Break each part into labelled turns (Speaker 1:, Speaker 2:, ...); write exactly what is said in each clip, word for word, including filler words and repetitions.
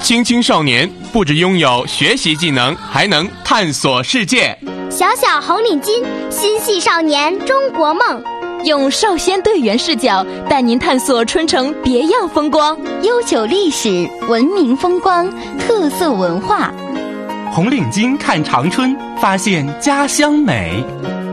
Speaker 1: 青青少年不只拥有学习技能，还能探索世界。
Speaker 2: 小小红领巾，心系少年中国梦。
Speaker 3: 用少先队员视角带您探索春城别样风光，
Speaker 4: 悠久历史、文明风光、特色文化。
Speaker 5: 红领巾看长春，发现家乡美。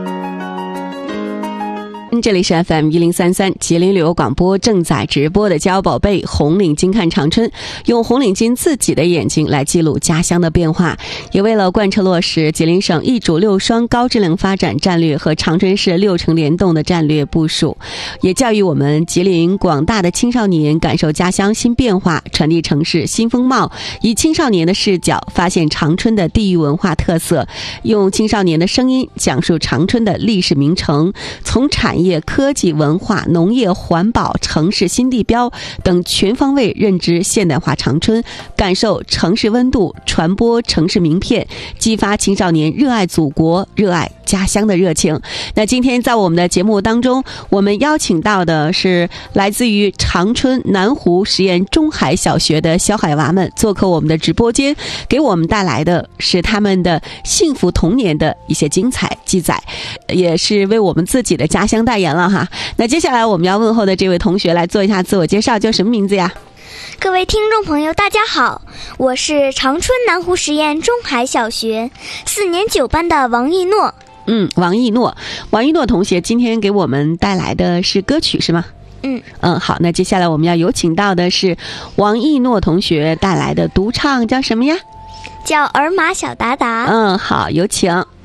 Speaker 6: 这里是 F M 一零三三吉林旅游广播正在直播的骄傲宝贝红领巾看长春，用红领巾自己的眼睛来记录家乡的变化，也为了贯彻落实吉林省一主六双高质量发展战略和长春市六城联动的战略部署，也教育我们吉林广大的青少年感受家乡新变化，传递城市新风貌，以青少年的视角发现长春的地域文化特色，用青少年的声音讲述长春的历史名城，从产业、科技、文化、农业、环保、城市新地标等全方位认知现代化长春，感受城市温度，传播城市名片，激发青少年热爱祖国、热爱家乡的热情。那今天在我们的节目当中，我们邀请到的是来自于长春南湖实验中海小学的小海娃们做客我们的直播间，给我们带来的是他们的幸福童年的一些精彩记载，也是为我们自己的家乡代言了哈。那接下来我们要问候的这位同学来做一下自我介绍，叫什么名字呀？
Speaker 2: 各位听众朋友大家好，我是长春南湖实验中海小学四年九班的王艺诺。
Speaker 6: 嗯，王艺诺，王艺诺同学今天给我们带来的是歌曲是吗？
Speaker 2: 嗯
Speaker 6: 嗯，好，那接下来我们要有请到的是王艺诺同学带来的独唱，叫什么呀？
Speaker 2: 叫儿马小达达。
Speaker 6: 嗯，好，有请。